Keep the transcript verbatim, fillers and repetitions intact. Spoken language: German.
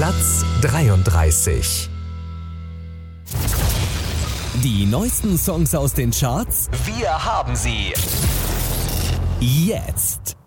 Platz dreiunddreißig. Die neuesten Songs aus den Charts. Wir haben sie. Jetzt.